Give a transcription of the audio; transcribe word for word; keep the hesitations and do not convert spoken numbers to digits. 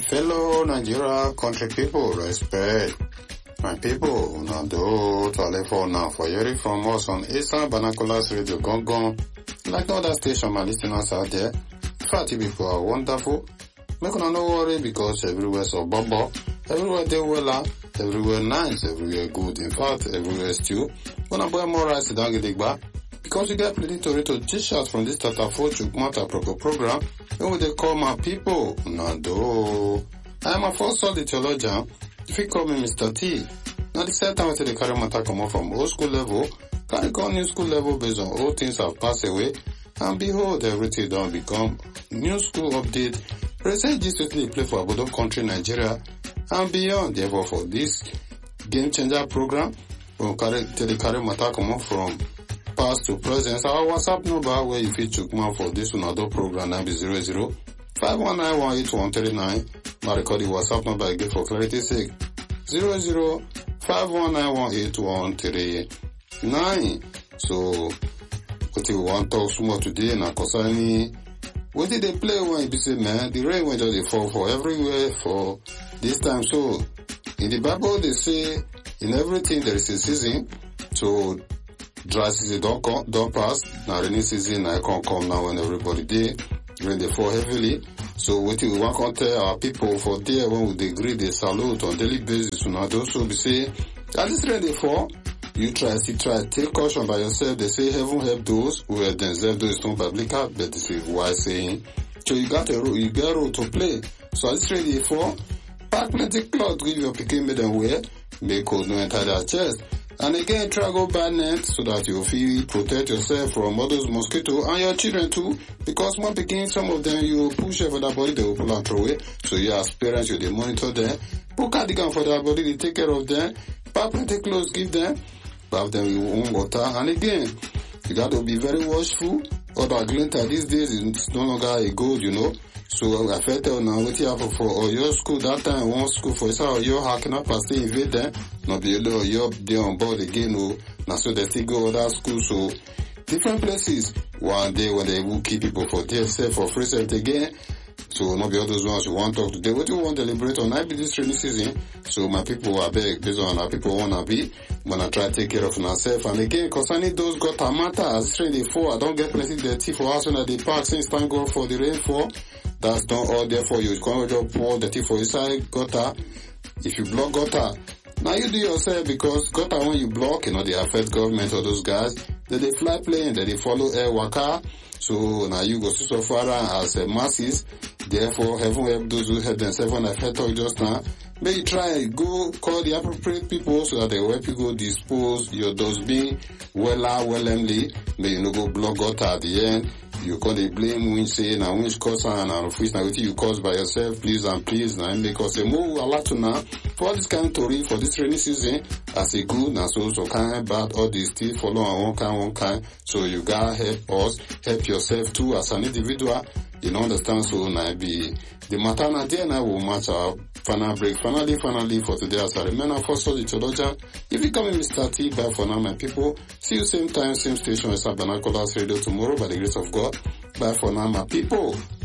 fellow Nigeria country people, respect. My people, now do to for now for hearing from us on Eastern Banakolas Radio Gongon. Like no other station, my listeners out there. Fatty people are wonderful. Make no no worry because everywhere so bubble, everywhere they well, everywhere nice, everywhere good. In fact, everywhere still. When I buy more rice, don't get it back. Because you get plenty to read to dish out from this Tata four Chukmata proper program, when we they call my people, Nado. I am a first solid theologian. If you call me Mister T, now the same time I the carry matter come up from old school level, carry go new school level based on all things have passed away, and behold, everything don't become new school update. Present this weekly play for Abodo country, Nigeria, and beyond. Therefore, for this game changer program, we'll carry the carry matter come up from past to present. Our WhatsApp number where you fit Chukma for this another program number zero zero five one nine one eight one three nine. Now record the WhatsApp number again for clarity's sake. Zero zero five one nine one eight one three nine. So what you want to talk small today now concerning what did they play when you say man the rain went just fall for everywhere for this time. So in the Bible they say in everything there is a season. So dry season don't come, don't pass. Now rainy season I can't come now when everybody day rain they fall heavily. So what we want to tell our people for there when we degree they salute on daily basis. So now those will be say that this rain they fall. You try see try take caution by yourself. They say heaven help those who have themselves those don't biblical, but this is why saying. So you got a role, you got a role to play. So this rain they fall. Pack plenty cloth give your picking made them wear. Make cold no enter their chest. And again, try go buy net so that you feel protect yourself from all those mosquitoes and your children too. Because one picking, some of them you push for their body, they will pull and throw away. So you as parents, you they monitor them. Put cardigan for their body, they take care of them. Pack plenty clothes, give them. Bath them with warm water. And again, you got to be very watchful. Other glinter these days is no longer a gold, you know. So I felt tell now what you have for or your school that time one school for so your hacking up and stay invade them. Not be able you're there on board again, no. Now so they still go other school. So different places. One day when they will keep people for themselves for free set again. So not be all those ones you want to talk today. What do you want to deliberate on? I be this training season. So my people are big based on how people wanna be. Wanna try to take care of myself. And again, concerning those got a matter as training for I don't get plenty dirty for us when the park since thank God for the rainfall. That's not all there for you. You can't just pour dirty for inside gutter. If you block gutter, now you do yourself because gutter when you block, you know, they affect government or those guys. Then they fly plane, then they follow air waka. So now you go see so far as uh, masses. Therefore, heaven help those who help themselves when I talk just now. Maybe try go call the appropriate people so that they will help you go dispose your dustbin well, well-emly. May you no go block gutter at the end. You call the blame when say na which cause and of which na what you cause by yourself, please and please now because a move a lot to now for this kind of story for this rainy season as a good na so so kind bad all these things follow on one kind one kind. So you gotta help us, help yourself too as an individual. You know understand so now be the matter na there now will match our final break. Finally, finally for today as I remember for solid theologian. If you come in Mister T, bye for now my people. See you same time, same station as Banakolas Radio tomorrow by the grace of God. Bye for now my people.